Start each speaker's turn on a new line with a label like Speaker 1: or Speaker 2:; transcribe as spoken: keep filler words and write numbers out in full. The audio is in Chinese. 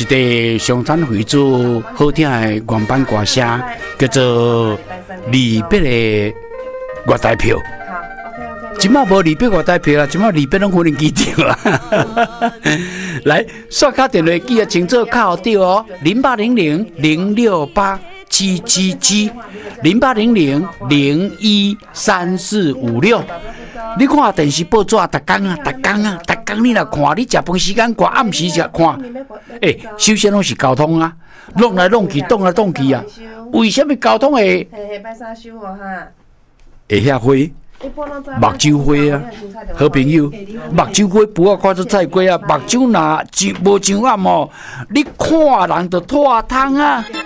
Speaker 1: 个上产回主好听的原版歌声，叫做《离别的月台票》。即马无离别月台票啦，即马离别拢可能记掉啊！来，刷卡电话记得清楚卡掉哦，零八零零零六八七七七，零八零零零一三四五六。你看电视报纸，逐工啊，逐工啊，逐工你若看，你食饭时间看，暗时才看。诶、欸，首先拢是交通啊，弄来弄去，动来动去啊。为什么交通会？会遐花？目睭花啊，好朋友，目睭花不要看做菜瓜啊，目睭若无上暗哦，你看人就拖汤啊。